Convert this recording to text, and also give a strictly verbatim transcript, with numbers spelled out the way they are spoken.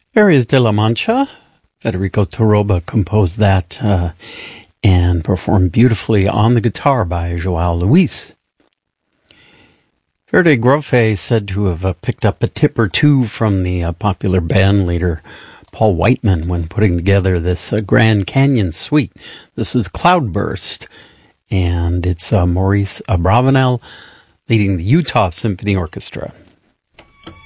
Areas de la Mancha. Federico Toroba composed that uh, and performed beautifully on the guitar by Joao Luis. Verde Grofe said to have uh, picked up a tip or two from the uh, popular band leader Paul Whiteman when putting together this uh, Grand Canyon suite. This is Cloudburst, and it's uh, Maurice Abravanel leading the Utah Symphony Orchestra.